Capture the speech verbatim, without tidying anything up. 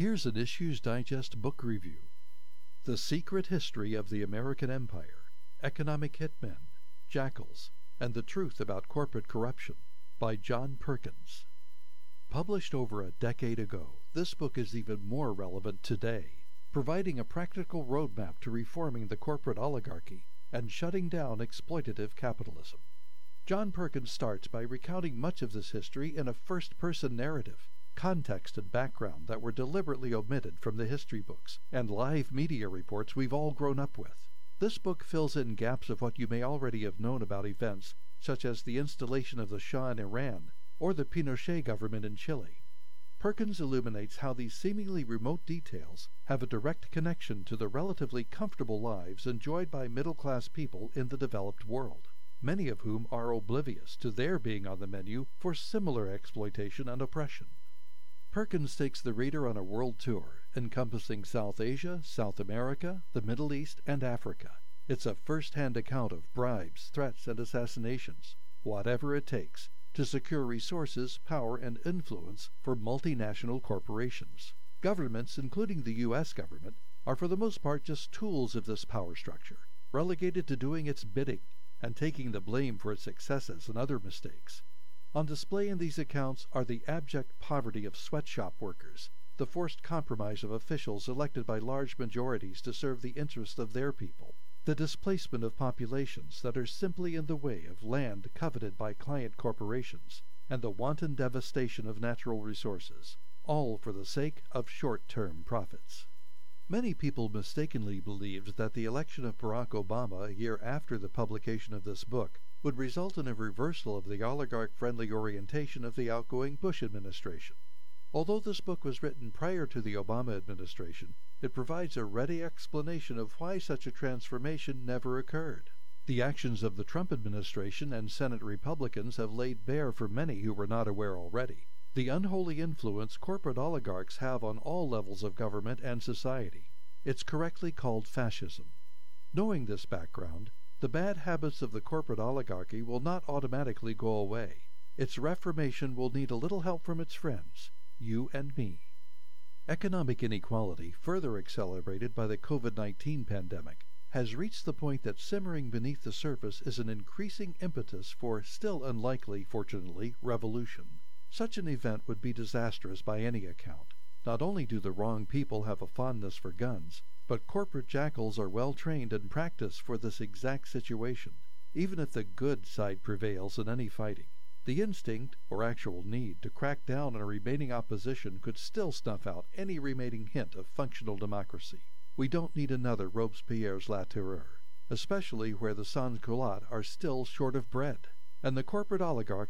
Here's an Issues Digest book review. The Secret History of the American Empire, Economic Hitmen, Jackals, and the Truth About Corporate Corruption by John Perkins. Published over a decade ago, this book is even more relevant today, providing a practical roadmap to reforming the corporate oligarchy and shutting down exploitative capitalism. John Perkins starts by recounting much of this history in a first-person narrative, context and background that were deliberately omitted from the history books and live media reports we've all grown up with. This book fills in gaps of what you may already have known about events such as the installation of the Shah in Iran or the Pinochet government in Chile. Perkins illuminates how these seemingly remote details have a direct connection to the relatively comfortable lives enjoyed by middle-class people in the developed world, many of whom are oblivious to their being on the menu for similar exploitation and oppression. Perkins takes the reader on a world tour, encompassing South Asia, South America, the Middle East, and Africa. It's a first-hand account of bribes, threats, and assassinations, whatever it takes, to secure resources, power, and influence for multinational corporations. Governments, including the U S government, are for the most part just tools of this power structure, relegated to doing its bidding and taking the blame for its successes and other mistakes. On display in these accounts are the abject poverty of sweatshop workers, the forced compromise of officials elected by large majorities to serve the interests of their people, the displacement of populations that are simply in the way of land coveted by client corporations, and the wanton devastation of natural resources, all for the sake of short-term profits. Many people mistakenly believed that the election of Barack Obama a year after the publication of this book would result in a reversal of the oligarch-friendly orientation of the outgoing Bush administration. Although this book was written prior to the Obama administration, it provides a ready explanation of why such a transformation never occurred. The actions of the Trump administration and Senate Republicans have laid bare for many who were not aware already the unholy influence corporate oligarchs have on all levels of government and society. It's correctly called fascism. Knowing this background, the bad habits of the corporate oligarchy will not automatically go away. Its reformation will need a little help from its friends, you and me. Economic inequality, further accelerated by the COVID nineteen pandemic, has reached the point that simmering beneath the surface is an increasing impetus for still unlikely, fortunately, revolution. Such an event would be disastrous by any account. Not only do the wrong people have a fondness for guns, but corporate jackals are well trained and practiced for this exact situation. Even if the good side prevails in any fighting, the instinct, or actual need, to crack down on a remaining opposition could still snuff out any remaining hint of functional democracy. We don't need another Robespierre's La Terreur, especially where the sans-culottes are still short of bread, and the corporate oligarch